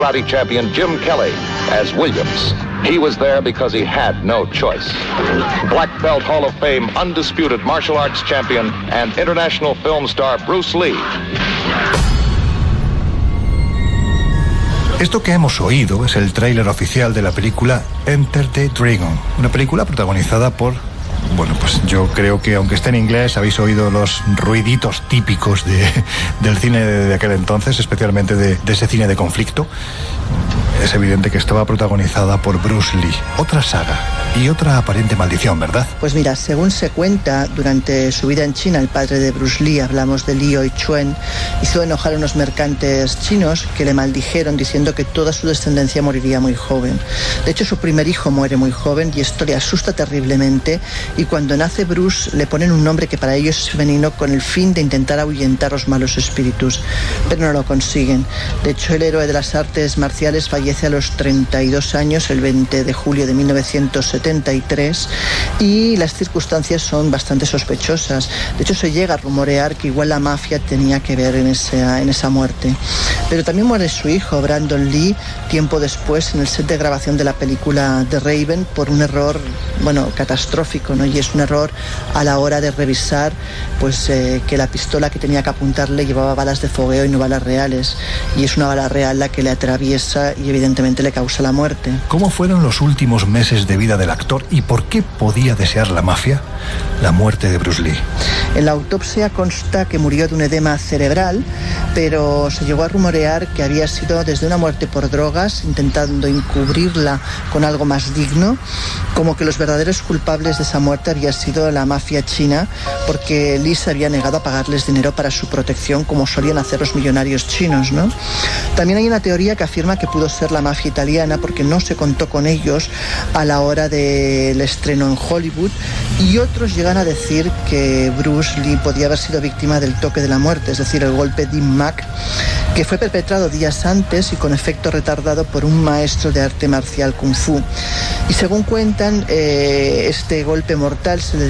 karate champion Jim Kelly as Williams. He was there because he had no choice. Black Belt Hall of Fame undisputed martial arts champion and international film star Bruce Lee. Esto que hemos oído es el tráiler oficial de la película Enter the Dragon, una película protagonizada por... Bueno, pues yo creo que aunque esté en inglés habéis oído los ruiditos típicos del cine de aquel entonces, especialmente de ese cine de conflicto. Es evidente que estaba protagonizada por Bruce Lee. Otra saga y otra aparente maldición, ¿verdad? Pues mira, según se cuenta, durante su vida en China, el padre de Bruce Lee, hablamos de Li Chuen, hizo enojar a unos mercantes chinos que le maldijeron diciendo que toda su descendencia moriría muy joven. De hecho, su primer hijo muere muy joven y esto le asusta terriblemente, y cuando nace Bruce le ponen un nombre que para ellos es femenino con el fin de intentar ahuyentar los malos espíritus, pero no lo consiguen. De hecho, el héroe de las artes marciales fallece a los 32 años, el 20 de julio de 1973, y las circunstancias son bastante sospechosas. De hecho, se llega a rumorear que igual la mafia tenía que ver en esa muerte. Pero también muere su hijo, Brandon Lee, tiempo después en el set de grabación de la película The Raven por un error, catastrófico, ¿no? Y es un error a la hora de revisar, que la pistola que tenía que apuntarle llevaba balas de fogueo y no balas reales, y es una bala real la que le atraviesa y evidentemente le causa la muerte. ¿Cómo fueron los últimos meses de vida del actor y por qué podía desear la mafia la muerte de Bruce Lee? En la autopsia consta que murió de un edema cerebral, pero se llegó a rumorear que había sido desde una muerte por drogas, intentando encubrirla con algo más digno, como que los verdaderos culpables de esa muerte había sido la mafia china, porque Lee se había negado a pagarles dinero para su protección, como solían hacer los millonarios chinos, ¿no? También hay una teoría que afirma que pudo ser la mafia italiana porque no se contó con ellos a la hora del estreno en Hollywood, y otros llegan a decir que Bruce Lee podía haber sido víctima del toque de la muerte, es decir, el golpe Dim Mak, que fue perpetrado días antes y con efecto retardado por un maestro de arte marcial Kung Fu. Y según cuentan, este golpe mortal se le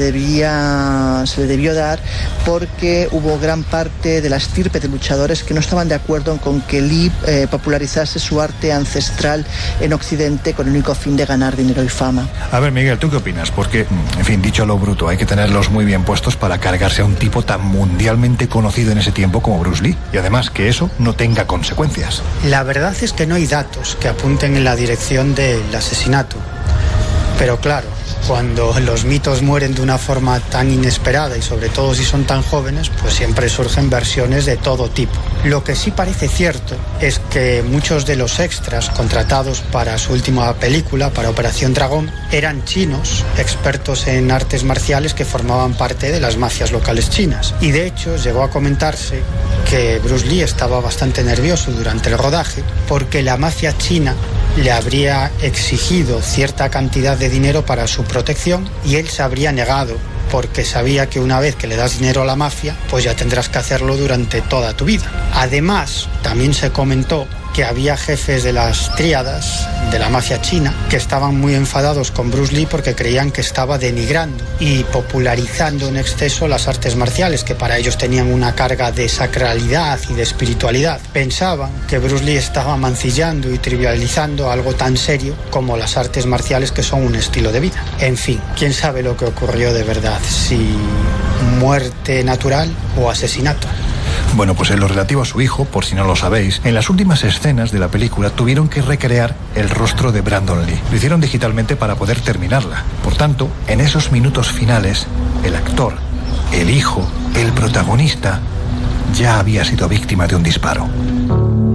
debió dar porque hubo gran parte de la estirpe de luchadores que no estaban de acuerdo con que Lee popularizase su arte ancestral en Occidente con el único fin de ganar dinero y fama. A ver, Miguel, ¿tú qué opinas? Porque, en fin, dicho a lo bruto, hay que tenerlos muy bien puestos para cargarse a un tipo tan mundialmente conocido en ese tiempo como Bruce Lee, y además que eso no tenga consecuencias. La verdad es que no hay datos que apunten en la dirección del asesinato, pero claro, cuando los mitos mueren de una forma tan inesperada y sobre todo si son tan jóvenes, pues siempre surgen versiones de todo tipo. Lo que sí parece cierto es que muchos de los extras contratados para su última película, para Operación Dragón, eran chinos, expertos en artes marciales que formaban parte de las mafias locales chinas. Y de hecho llegó a comentarse que Bruce Lee estaba bastante nervioso durante el rodaje porque la mafia china le habría exigido cierta cantidad de dinero para su protección y él se habría negado porque sabía que una vez que le das dinero a la mafia, pues ya tendrás que hacerlo durante toda tu vida. Además, también se comentó que había jefes de las tríadas de la mafia china que estaban muy enfadados con Bruce Lee porque creían que estaba denigrando y popularizando en exceso las artes marciales, que para ellos tenían una carga de sacralidad y de espiritualidad. Pensaban que Bruce Lee estaba mancillando y trivializando algo tan serio como las artes marciales, que son un estilo de vida. En fin, quién sabe lo que ocurrió de verdad, si muerte natural o asesinato. Bueno, pues en lo relativo a su hijo, por si no lo sabéis, en las últimas escenas de la película tuvieron que recrear el rostro de Brandon Lee. Lo hicieron digitalmente para poder terminarla. Por tanto, en esos minutos finales, el actor, el hijo, el protagonista, ya había sido víctima de un disparo.